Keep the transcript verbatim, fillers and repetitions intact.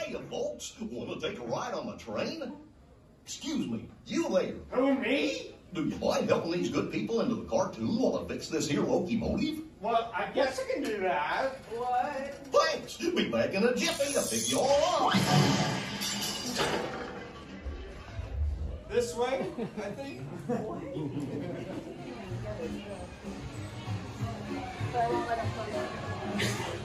Hiya, folks. Want to take a ride on the train? Excuse me, you there. Who, me? Do you mind helping these good people into the cartoon while I fix this here locomotive? Well, I guess I can do that. What? Thanks. Be back in a jiffy to pick you all up. This way, I think. What? But I won't let him play.